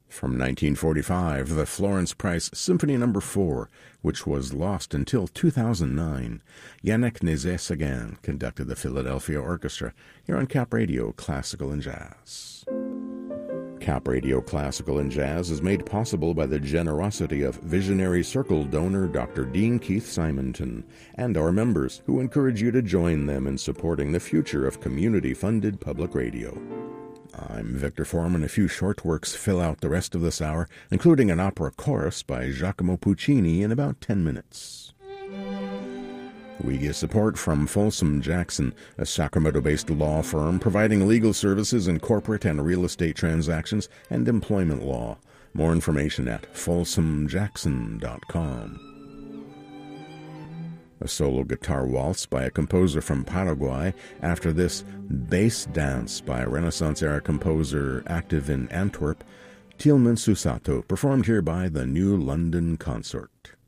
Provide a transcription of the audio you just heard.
From 1945, the Florence Price Symphony No. 4, which was lost until 2009. Yannick Nézet-Séguin conducted the Philadelphia Orchestra here on Cap Radio Classical and Jazz. Cap Radio Classical and Jazz is made possible by the generosity of Visionary Circle donor Dr. Dean Keith Simonton and our members, who encourage you to join them in supporting the future of community-funded public radio. I'm Victor Foreman. A few short works fill out the rest of this hour, including an opera chorus by Giacomo Puccini in about 10 minutes. We get support from Folsom Jackson, a Sacramento-based law firm providing legal services in corporate and real estate transactions and employment law. More information at folsomjackson.com. A solo guitar waltz by a composer from Paraguay. After this, Bass Dance by Renaissance-era composer active in Antwerp, Tilman Susato, performed here by the New London Consort.